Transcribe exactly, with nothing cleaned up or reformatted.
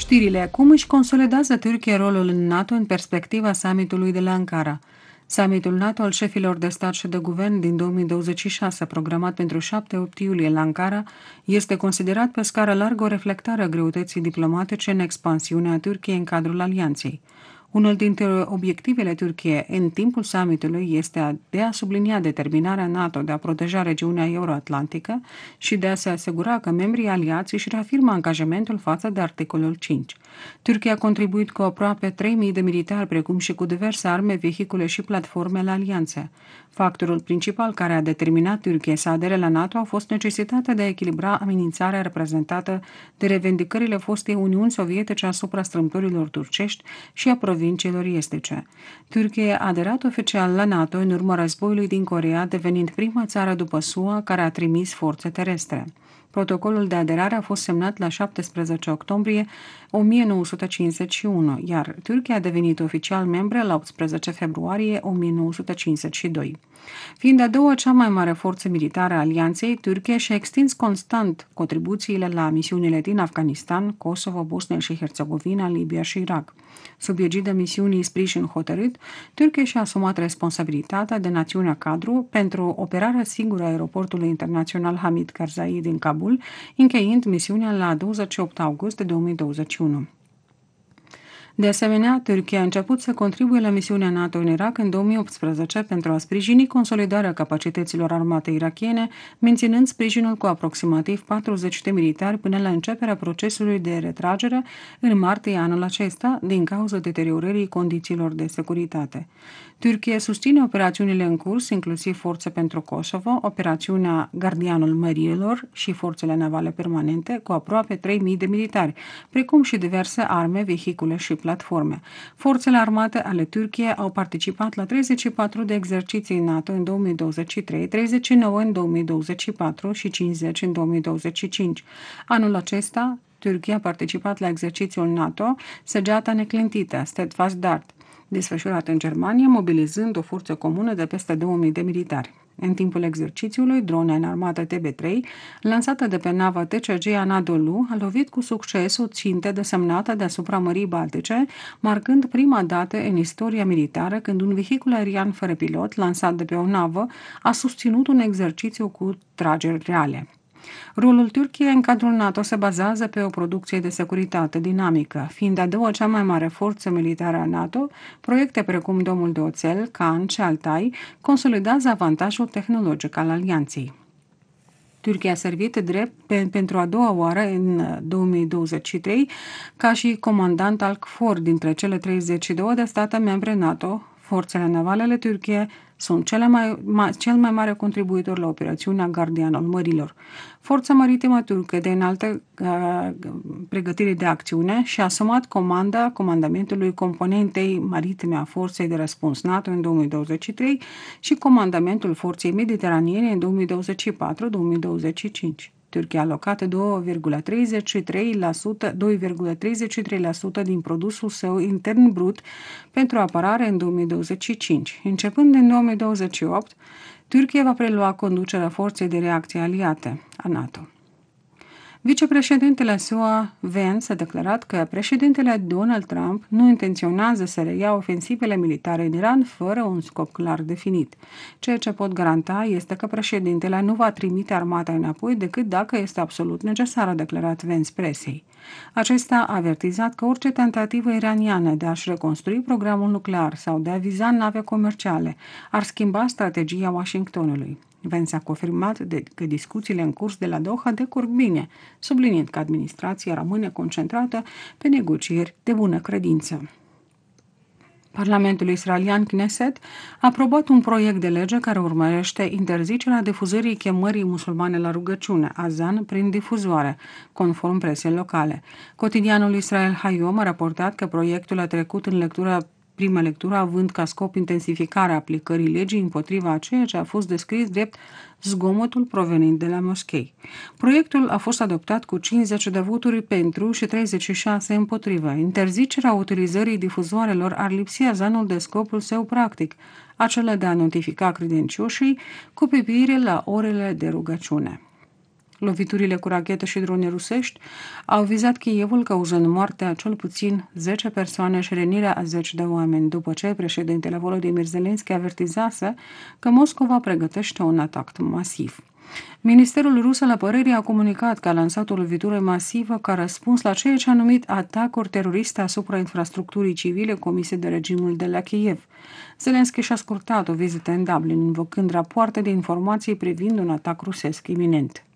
Știrile: cum își consolidează Turcia rolul în NATO în perspectiva summitului de la Ankara. Summitul NATO al șefilor de stat și de guvern din două mii douăzeci și șase, programat pentru șapte opt iulie la Ankara, este considerat pe scară largă o reflectare a greutății diplomatice în expansiunea Turciei în cadrul alianței. Unul dintre obiectivele Turciei în timpul summitului este de a sublinia determinarea NATO de a proteja regiunea euroatlantică și de a se asigura că membrii aliați își reafirmă angajamentul față de articolul cinci. Turcia a contribuit cu aproape trei mii de militari, precum și cu diverse arme, vehicule și platforme la alianțe. Factorul principal care a determinat Turcia să adere la NATO a fost necesitatea de a echilibra amenințarea reprezentată de revendicările fostei Uniuni Sovietice asupra strâmtorilor turcești și a provinciilor estice. Turcia a aderat oficial la NATO în urma războiului din Coreea, devenind prima țară după S U A care a trimis forțe terestre. Protocolul de aderare a fost semnat la șaptesprezece octombrie o mie nouă sute cincizeci și unu, iar Turcia a devenit oficial membră la optsprezece februarie o mie nouă sute cincizeci și doi. Fiind a doua cea mai mare forță militară a alianței, Turcia și-a extins constant contribuțiile la misiunile din Afganistan, Kosovo, Bosnia și Herțegovina, Libia și Irak. Sub egida misiunii Sprijin Hotărât, Turcia și-a asumat responsabilitatea de națiunea cadru pentru operarea sigură a aeroportului internațional Hamid Karzai din Kabul, încheiind misiunea la douăzeci și opt august două mii douăzeci și unu. De asemenea, Turcia a început să contribuie la misiunea NATO în Irak în două mii optsprezece pentru a sprijini consolidarea capacităților armate irakiene, menținând sprijinul cu aproximativ patruzeci de militari până la începerea procesului de retragere în martie anul acesta, din cauza deteriorării condițiilor de securitate. Turcia susține operațiunile în curs, inclusiv forțe pentru Kosovo, operațiunea Gardianul Mărilor și forțele navale permanente, cu aproape trei mii de militari, precum și diverse arme, vehicule și platforme. Forțele armate ale Turciei au participat la treizeci și patru de exerciții NATO în două mii douăzeci și trei, treizeci și nouă în două mii douăzeci și patru și cincizeci în două mii douăzeci și cinci. Anul acesta, Turcia a participat la exercițiul NATO Săgeata neclintită, Steadfast Dart, desfășurat în Germania, mobilizând o forță comună de peste două mii de militari. În timpul exercițiului, drona înarmată T B trei, lansată de pe nava T C G Anadolu, a lovit cu succes o țintă desemnată deasupra Mării Baltice, marcând prima dată în istoria militară când un vehicul aerian fără pilot, lansat de pe o navă, a susținut un exercițiu cu trageri reale. Rolul Turciei în cadrul NATO se bazează pe o producție de securitate dinamică. Fiind a doua cea mai mare forță militară a NATO, proiecte precum Domul de Oțel, Can și Altai consolidează avantajul tehnologic al alianței. Turcia a servit drept pe, pentru a doua oară în două mii douăzeci și trei ca și comandant al C F O R dintre cele treizeci și două de state membre NATO. Forțele navale ale Turciei sunt cele mai, ma, cel mai mare contribuitor la operațiunea Gardianul Mărilor. Forța maritimă turcă de înaltă uh, pregătire de acțiune și-a asumat comanda comandamentului componentei maritime a Forței de Răspuns NATO în două mii douăzeci și trei și comandamentul Forței Mediteraniene în două mii douăzeci și patru două mii douăzeci și cinci. Turcia a alocat doi virgulă treizeci și trei la sută, doi virgulă treizeci și trei la sută din produsul său intern brut pentru apărare în două mii douăzeci și cinci. Începând din două mii douăzeci și opt, Turcia va prelua conducerea forței de reacție aliate a NATO. Vicepreședintele S U A, Vance, a declarat că președintele Donald Trump nu intenționează să reia ofensivele militare în Iran fără un scop clar definit. Ceea ce pot garanta este că președintele nu va trimite armata înapoi decât dacă este absolut necesar, a declarat Vance presei. Acesta a avertizat că orice tentativă iraniană de a-și reconstrui programul nuclear sau de a viza nave comerciale ar schimba strategia Washingtonului. Vance a confirmat de, că discuțiile în curs de la Doha decurg bine, subliniind că administrația rămâne concentrată pe negocieri de bună credință. Parlamentul israelian Knesset a aprobat un proiect de lege care urmărește interzicerea difuzării chemării musulmane la rugăciune, azan, prin difuzoare, conform presei locale. Cotidianul Israel Hayom a raportat că proiectul a trecut în lectura prima lectură, având ca scop intensificarea aplicării legii împotriva a ceea ce a fost descris drept zgomotul provenind de la moschei. Proiectul a fost adoptat cu cincizeci de voturi pentru și treizeci și șase împotrivă. Interzicerea utilizării difuzoarelor ar lipsi azanul de scopul său practic, acela de a notifica credincioșii cu privire la orele de rugăciune. Loviturile cu rachete și drone rusești au vizat Kievul, cauzând moartea a cel puțin zece persoane și rănirea a zeci de oameni, după ce președintele Volodymyr Zelensky avertizase că Moscova pregătește un atac masiv. Ministerul rus al apărării a comunicat că a lansat o lovitură masivă ca răspuns la ceea ce a numit atacuri teroriste asupra infrastructurii civile comise de regimul de la Kiev. Zelensky și-a scurtat o vizită în Dublin, invocând rapoarte de informații privind un atac rusesc iminent.